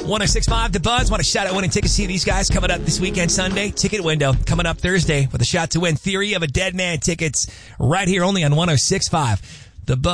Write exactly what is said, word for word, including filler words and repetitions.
one oh six point five The Buzz. Want to shout out winning tickets to see these guys coming up this weekend, Sunday. Ticket window coming up Thursday with a shot to win Theory of a Dead Man tickets right here only on one oh six point five The Buzz.